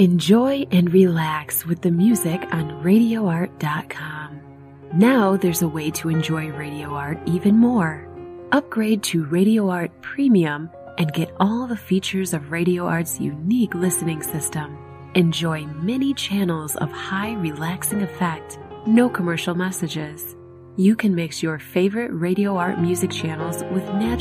Enjoy and relax with the music on RadioArt.com. Now there's a way to enjoy Radio Art even more. Upgrade to Radio Art Premium and get all the features of Radio Art's unique listening system. Enjoy many channels of high relaxing effect, no commercial messages. You can mix your favorite Radio Art music channels with natural